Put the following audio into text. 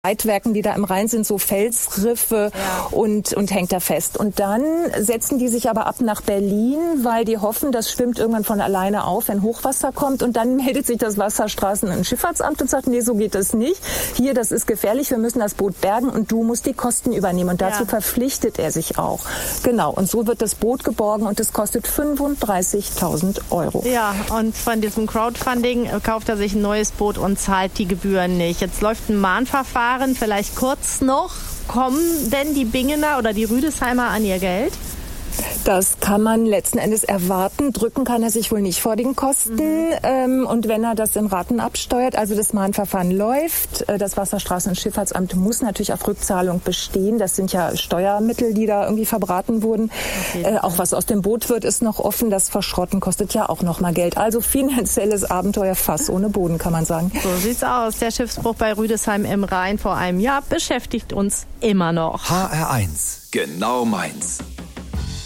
Leitwerken, die da im Rhein sind, so Felsriffe und hängt da fest. Und dann setzen die sich aber ab nach Berlin, weil die hoffen, das schwimmt irgendwann von alleine auf, wenn Hochwasser kommt. Und dann meldet sich das Wasserstraßen- und Schifffahrtsamt und sagt, nee, so geht das nicht. Hier, das ist gefährlich, wir müssen das Boot bergen und du musst die Kosten übernehmen. Und dazu verpflichtet er sich auch. Genau, und so wird das Boot geborgen und es kostet 35.000 €. Ja, und von diesem Crowdfunding kauft er sich ein neues Boot und zahlt die Gebühren nicht. Jetzt läuft ein Mahnverfahren. Vielleicht kurz noch, kommen denn die Bingener oder die Rüdesheimer an ihr Geld? Das kann man letzten Endes erwarten. Drücken kann er sich wohl nicht vor den Kosten. Und wenn er das in Raten absteuert, also das Mahnverfahren läuft, das Wasserstraßen- und Schifffahrtsamt muss natürlich auf Rückzahlung bestehen. Das sind ja Steuermittel, die da irgendwie verbraten wurden. Okay. Auch was aus dem Boot wird, ist noch offen. Das Verschrotten kostet ja auch noch mal Geld. Also finanzielles Abenteuer Fass ohne Boden, kann man sagen. So sieht's aus. Der Schiffsbruch bei Rüdesheim im Rhein vor einem Jahr beschäftigt uns immer noch. HR1, genau meins.